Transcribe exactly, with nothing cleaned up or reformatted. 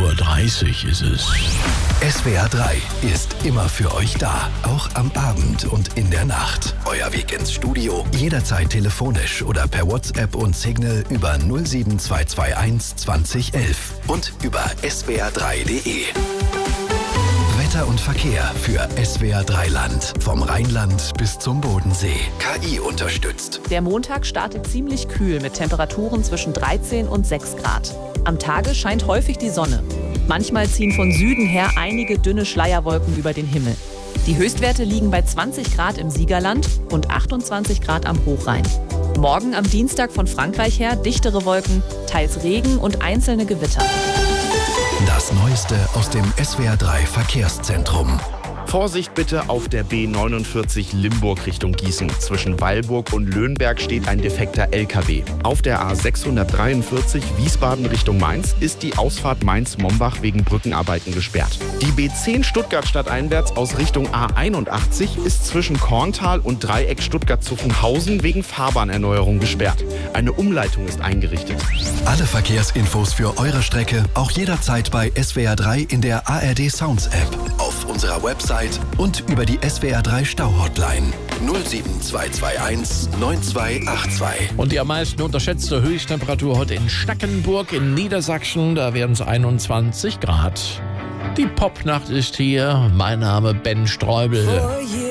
Uhr dreißig ist es. S W R drei ist immer für euch da, auch am Abend und in der Nacht. Euer Weg ins Studio, jederzeit telefonisch oder per WhatsApp und Signal über null sieben zwei zwei eins zwanzig elf und über s w r drei punkt d e. Wetter und Verkehr für S W R drei Land. Vom Rheinland bis zum Bodensee. K I unterstützt. Der Montag startet ziemlich kühl mit Temperaturen zwischen dreizehn und sechs Grad. Am Tage scheint häufig die Sonne. Manchmal ziehen von Süden her einige dünne Schleierwolken über den Himmel. Die Höchstwerte liegen bei zwanzig Grad im Siegerland und achtundzwanzig Grad am Hochrhein. Morgen am Dienstag von Frankreich her dichtere Wolken, teils Regen und einzelne Gewitter. Das Neueste aus dem S W R drei Verkehrszentrum. Vorsicht bitte auf der B neunundvierzig Limburg Richtung Gießen. Zwischen Weilburg und Löhnberg steht ein defekter L K W. Auf der A sechshundertdreiundvierzig Wiesbaden Richtung Mainz ist die Ausfahrt Mainz-Mombach wegen Brückenarbeiten gesperrt. Die B zehn Stuttgart stadteinwärts aus Richtung A einundachtzig ist zwischen Korntal und Dreieck Stuttgart-Zuffenhausen wegen Fahrbahnerneuerung gesperrt. Eine Umleitung ist eingerichtet. Alle Verkehrsinfos für eure Strecke auch jederzeit bei S W R drei in der A R D Sounds App, auf unserer Website und über die S W R drei Stau-Hotline null sieben zwei zwei eins neun zwei acht zwei. Und die am meisten unterschätzte Höchsttemperatur heute in Stackenburg in Niedersachsen. Da werden es einundzwanzig Grad. Die Popnacht ist hier. Mein Name Ben Streubel.